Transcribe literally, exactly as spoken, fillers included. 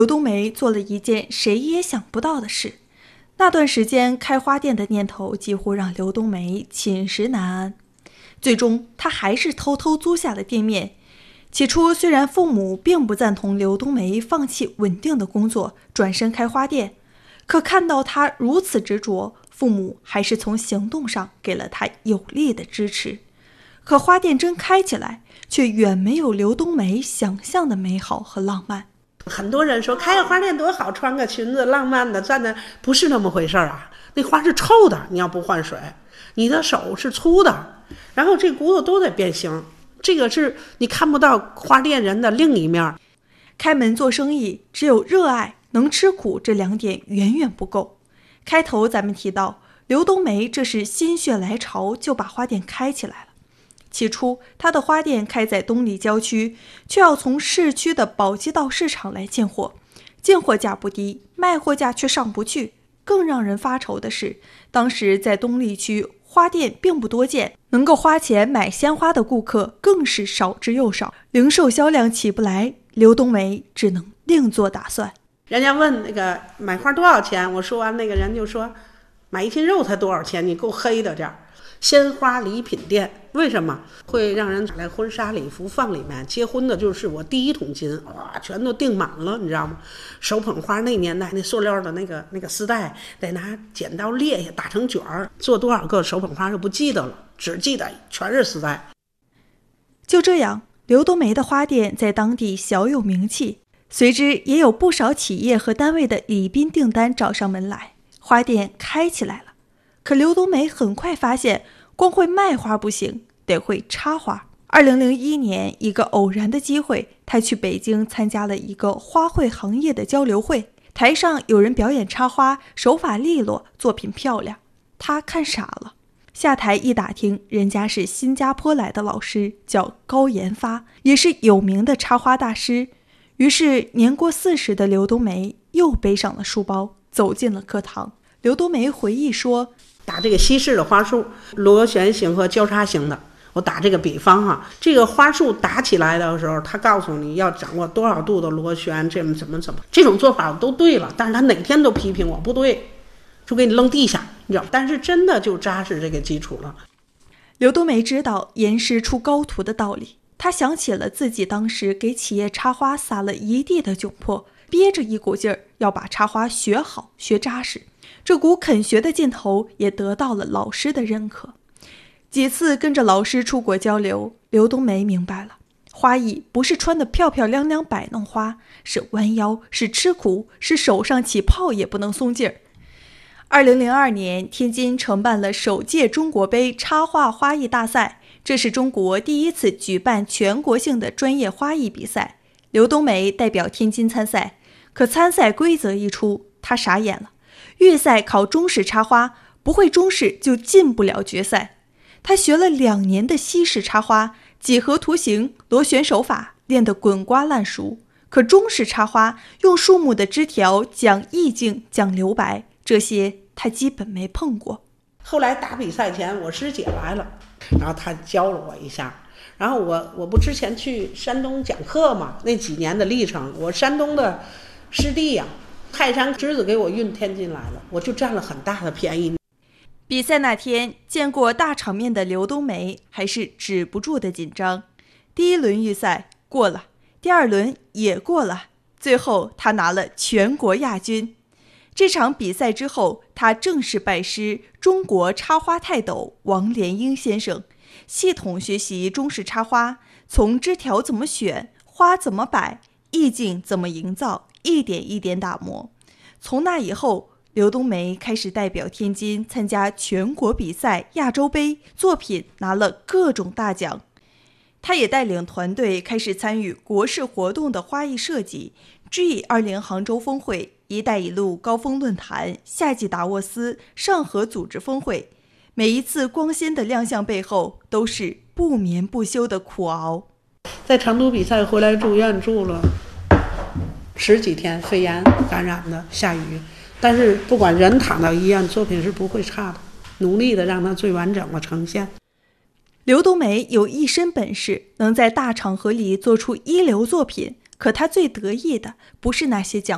刘冬梅做了一件谁也想不到的事。那段时间开花店的念头几乎让刘冬梅寝食难安，最终她还是偷偷租下了店面。起初虽然父母并不赞同刘冬梅放弃稳定的工作转身开花店，可看到她如此执着，父母还是从行动上给了她有力的支持。可花店真开起来，却远没有刘冬梅想象的美好和浪漫。 很多人说开个花店多好，穿个裙子浪漫的站在，不是那么回事啊。那花是臭的，你要不换水，你的手是粗的，然后这骨头都得变形，这个是你看不到花店人的另一面。 开门做生意，只有热爱能吃苦这两点远远不够。开头咱们提到刘冬梅这是心血来潮就把花店开起来了。起初她的花店开在东里郊区，却要从市区的宝鸡道市场来进货，进货价不低，卖货价却上不去。更让人发愁的是，当时在东丽区花店并不多见，能够花钱买鲜花的顾客更是少之又少，零售销量起不来，刘冬梅只能另做打算。 人家问那个买花多少钱，我说完那个人就说买一斤肉才多少钱，你够黑的这样。鲜花礼品店为什么会让人来婚纱礼服放里面？结婚的就是我第一桶金，哇，全都订满了，你知道吗？手捧花那年代那塑料的那个那个丝带得拿剪刀裂下打成卷儿，做多少个手捧花就不记得了，只记得全是丝带。 就这样，刘冬梅的花店在当地小有名气，随之也有不少企业和单位的礼宾订单找上门来，花店开起来了。可刘冬梅很快发现，光会卖花不行，得会插花。二零零一年，一个偶然的机会，她去北京参加了一个花卉行业的交流会，台上有人表演插花，手法利落，作品漂亮，她看傻了。下台一打听，人家是新加坡来的老师，叫高研发，也是有名的插花大师。于是年过四十的刘冬梅又背上了书包，走进了课堂。刘冬梅回忆说， 打这个西式的花束，螺旋形和交叉形的，我打这个比方哈，这个花束打起来的时候，他告诉你要掌握多少度的螺旋，这么怎么怎么，这种做法我都对了，但是他哪天都批评我不对，就给你扔地下，你知道，但是真的就扎实这个基础了。 刘冬梅知道严师出高徒的道理，她想起了自己当时给企业插花撒了一地的窘迫，憋着一股劲儿要把插花学好学扎实。这股肯学的劲头也得到了老师的认可。几次跟着老师出国交流，刘冬梅明白了，花艺不是穿得漂漂亮亮摆弄花，是弯腰，是吃苦，是手上起泡也不能松劲儿。二零零二年，天津承办了首届中国杯插画花艺大赛，这是中国第一次举办全国性的专业花艺比赛。刘冬梅代表天津参赛，可参赛规则一出，她傻眼了。预赛考中式插花，不会中式就进不了决赛。他学了两年的西式插花，几何图形、螺旋手法练得滚瓜烂熟。可中式插花用树木的枝条讲意境、讲留白，这些他基本没碰过。 后来打比赛前，我师姐来了，然后她教了我一下。然后我我不之前去山东讲课嘛，那几年的历程，我山东的师弟呀、啊。泰山侄子给我运天津来了，我就占了很大的便宜。 比赛那天，见过大场面的刘冬梅还是止不住的紧张。第一轮预赛过了，第二轮也过了，最后她拿了全国亚军。这场比赛之后，她正式拜师中国插花泰斗王连英先生，系统学习中式插花，从枝条怎么选，花怎么摆，意境怎么营造，一点一点打磨。从那以后，刘冬梅开始代表天津参加全国比赛、亚洲杯，作品拿了各种大奖。她也带领团队开始参与国事活动的花艺设计 G 二十 杭州峰会、一带一路高峰论坛、夏季达沃斯、上合组织峰会。每一次光鲜的亮相背后，都是不眠不休的苦熬。 在成都比赛回来住院住了十几天，肺炎感染的，下雨，但是不管人躺到医院，作品是不会差的，努力的让它最完整的呈现。 刘冬梅有一身本事，能在大场合里做出一流作品，可她最得意的不是那些奖